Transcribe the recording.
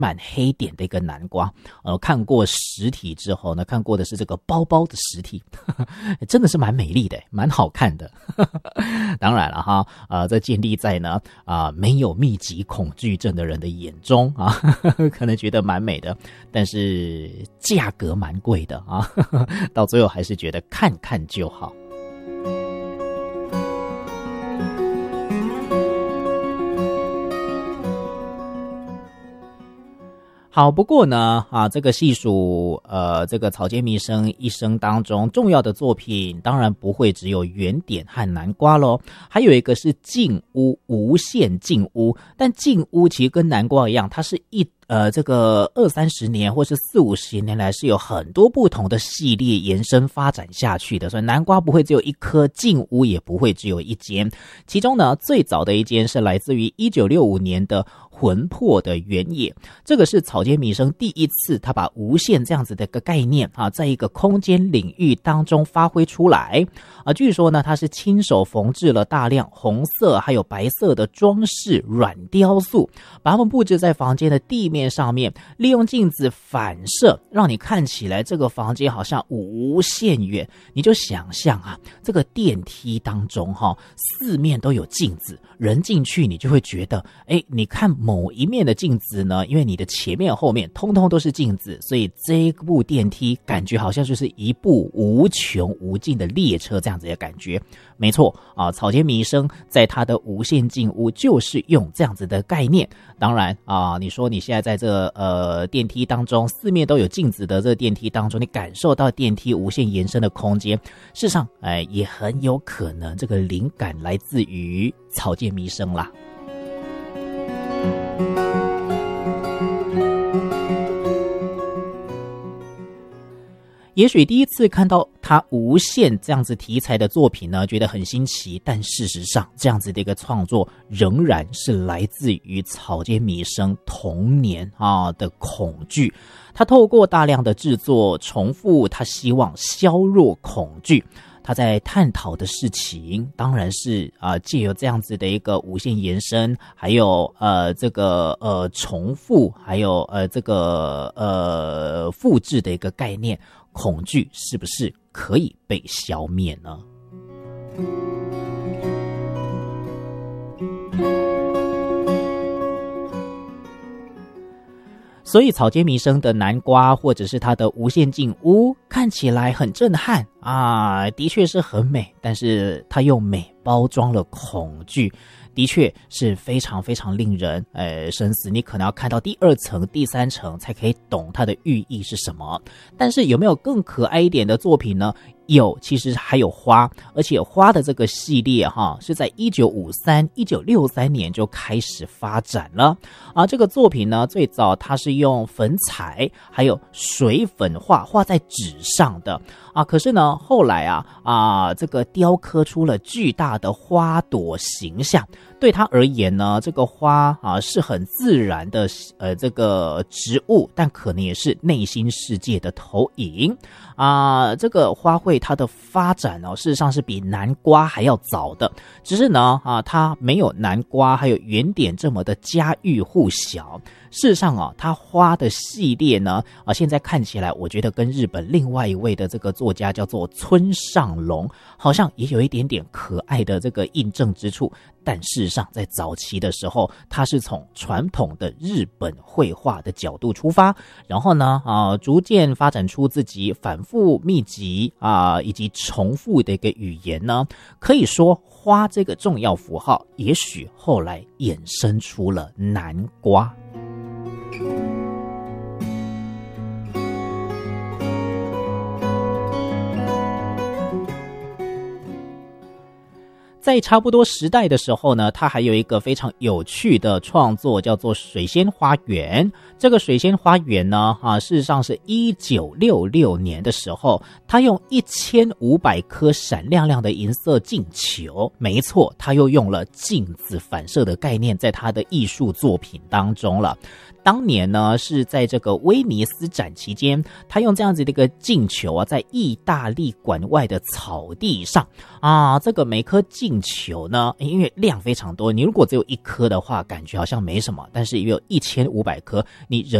满黑点的一个南瓜。看过实体之后呢，看过的是这个包包的实体，真的是蛮美丽的，蛮好看的。当然了哈，这建立在呢没有密集恐惧症的人的眼中啊，可能觉得蛮美的，但是价格蛮贵的啊，到最后还是觉得看看就好。好，不过呢，这个细数这个草间弥生一生当中重要的作品，当然不会只有原点和南瓜咯，还有一个是镜屋，无限镜屋。但镜屋其实跟南瓜一样，它是这个20-30年或是40-50年来是有很多不同的系列延伸发展下去的，所以南瓜不会只有一颗，镜屋也不会只有一间。其中呢，最早的一间是来自于1965年的魂魄的原野，这个是草间弥生第一次他把无限这样子的一个概念在一个空间领域当中发挥出来据说呢，他是亲手缝制了大量红色还有白色的装饰软雕塑，把它们布置在房间的地面上面，利用镜子反射，让你看起来这个房间好像无限远。你就想象这个电梯当中四面都有镜子，人进去你就会觉得你看某一面的镜子呢，因为你的前面后面通通都是镜子，所以这一部电梯感觉好像就是一部无穷无尽的列车这样子的感觉。没错草间弥生在他的无限镜屋就是用这样子的概念。当然你说你现在在这电梯当中，四面都有镜子的这个电梯当中，你感受到电梯无限延伸的空间，事实上也很有可能这个灵感来自于草间弥生啦。也许第一次看到他无限这样子题材的作品呢，觉得很新奇，但事实上这样子的一个创作仍然是来自于草间弥生童年的恐惧。他透过大量的制作重复，他希望削弱恐惧。他在探讨的事情当然是借由这样子的一个无限延伸，还有这个重复，还有这个复制的一个概念，恐惧是不是可以被消灭呢？所以草间弥生的南瓜或者是他的无限镜屋看起来很震撼的确是很美，但是他用美包装了恐惧，的确是非常非常令人深思。你可能要看到第2层第3层才可以懂它的寓意是什么。但是有没有更可爱一点的作品呢？有，其实还有花，而且花的这个系列是在1953、1963年就开始发展了这个作品呢，最早它是用粉彩还有水粉画在纸上的可是呢后来这个雕刻出了巨大的花朵形象。对他而言呢，这个花是很自然的这个植物，但可能也是内心世界的投影这个花卉它的发展事实上是比南瓜还要早的，只是呢它没有南瓜还有原点这么的家喻户晓。事实上它花的系列呢现在看起来我觉得跟日本另外一位的这个作家叫做村上隆好像也有一点点可爱的这个印证之处，但事实上在早期的时候它是从传统的日本绘画的角度出发，然后呢逐渐发展出自己反复密集以及重复的一个语言呢，可以说花这个重要符号也许后来衍生出了南瓜。在差不多时代的时候呢，他还有一个非常有趣的创作叫做水仙花园。这个水仙花园呢事实上是1966年的时候，他用1500颗闪亮亮的银色镜球，没错，他又用了镜子反射的概念在他的艺术作品当中了。 当年呢是在这个威尼斯展期间，他用这样子的一个劲球啊，在意大利馆外的草地上啊，这个每颗劲球呢，因为量非常多，你如果只有一颗的话，感觉好像没什么，但是因为有1500颗，你人